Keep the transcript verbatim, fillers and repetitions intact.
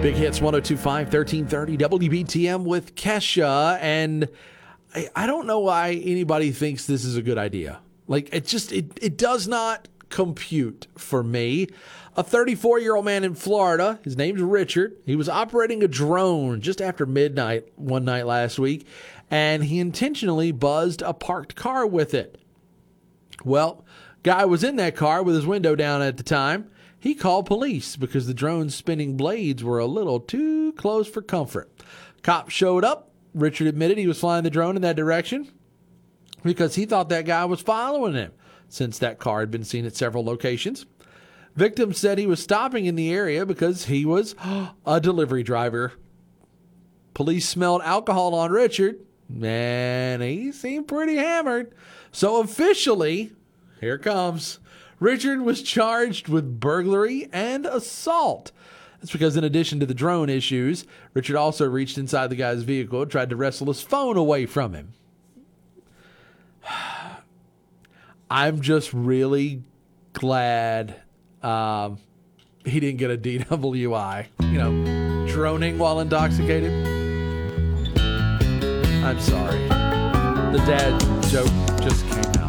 Big Hits one oh two point five, thirteen thirty W B T M with Kesha. And I, I don't know why anybody thinks this is a good idea. Like, it just, it, it does not compute for me. A thirty-four-year-old man in Florida, his name's Richard. He was operating a drone just after midnight one night last week, and he intentionally buzzed a parked car with it. Well, guy was in that car with his window down at the time. He called police because the drone's spinning blades were a little too close for comfort. Cops showed up. Richard admitted he was flying the drone in that direction because he thought that guy was following him, since that car had been seen at several locations. Victim said he was stopping in the area because he was a delivery driver. Police smelled alcohol on Richard, and he seemed pretty hammered. So officially, here it comes, Richard was charged with burglary and assault. That's because in addition to the drone issues, Richard also reached inside the guy's vehicle and tried to wrestle his phone away from him. I'm just really glad um, he didn't get a D W I. You know, droning while intoxicated. I'm sorry. The dad joke just came.